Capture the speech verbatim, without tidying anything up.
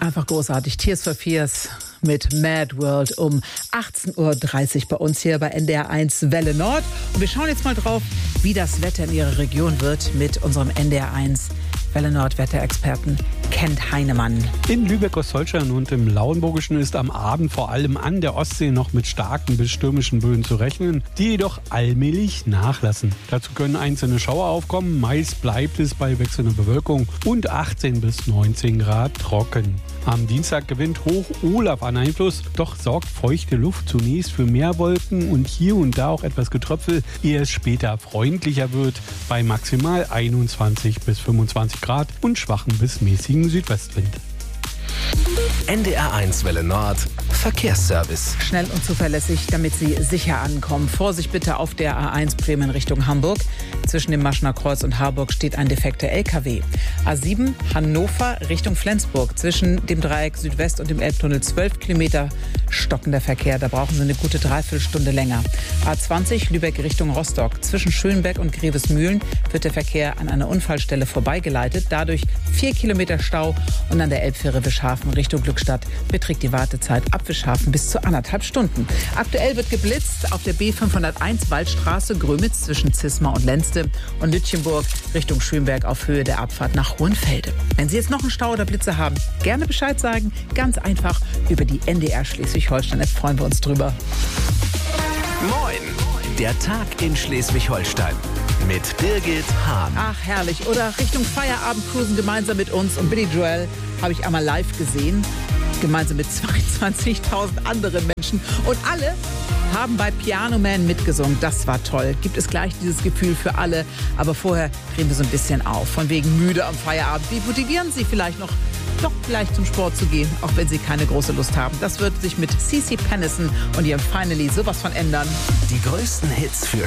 Einfach großartig. Tears for Fears mit Mad World um achtzehn Uhr dreißig bei uns hier bei N D R eins Welle Nord. Und wir schauen jetzt mal drauf, wie das Wetter in Ihrer Region wird mit unserem N D R eins Welle Nord Wetterexperten Kent Heinemann. In Lübeck-Ostholstein und im Lauenburgischen ist am Abend vor allem an der Ostsee noch mit starken bis stürmischen Böen zu rechnen, die jedoch allmählich nachlassen. Dazu können einzelne Schauer aufkommen, meist bleibt es bei wechselnder Bewölkung und achtzehn bis neunzehn Grad trocken. Am Dienstag gewinnt Hoch Olaf an Einfluss, doch sorgt feuchte Luft zunächst für mehr Wolken und hier und da auch etwas Getröpfel, ehe es später freundlicher wird, bei maximal einundzwanzig bis fünfundzwanzig Grad und schwachen bis mäßigen Südwestwind. N D R eins Welle Nord Verkehrsservice. Schnell und zuverlässig, damit Sie sicher ankommen. Vorsicht bitte auf der A eins Bremen Richtung Hamburg. Zwischen dem Maschener Kreuz und Harburg steht ein defekter L K W. A sieben Hannover Richtung Flensburg. Zwischen dem Dreieck Südwest und dem Elbtunnel zwölf Kilometer stockender Verkehr. Da brauchen Sie eine gute Dreiviertelstunde länger. A zwanzig Lübeck Richtung Rostock. Zwischen Schönberg und Grevesmühlen wird der Verkehr an einer Unfallstelle vorbeigeleitet. Dadurch vier Kilometer Stau und an der Elbfähre Wischhafen Richtung Glückstadt beträgt die Wartezeit ab Wischhafen bis zu anderthalb Stunden. Aktuell wird geblitzt auf der B fünfhunderteins Waldstraße Grömitz zwischen Zismar und Lenzte und Lütchenburg Richtung Schönberg auf Höhe der Abfahrt nach Hohenfelde. Wenn Sie jetzt noch einen Stau oder Blitze haben, gerne Bescheid sagen. Ganz einfach über die N D R Schleswig-Holstein-App freuen wir uns drüber. Moin, der Tag in Schleswig-Holstein mit Birgit Hahn. Ach, herrlich. Oder Richtung Feierabend cruisen gemeinsam mit uns. Und Billy Joel habe ich einmal live gesehen, gemeinsam mit zweiundzwanzigtausend anderen Menschen. Und alle haben bei Piano Man mitgesungen. Das war toll. Gibt es gleich dieses Gefühl für alle. Aber vorher drehen wir so ein bisschen auf. Von wegen müde am Feierabend. Wie motivieren Sie vielleicht noch, doch vielleicht zum Sport zu gehen, auch wenn Sie keine große Lust haben? Das wird sich mit CeCe Peniston und ihrem Finally sowas von ändern. Die größten Hits für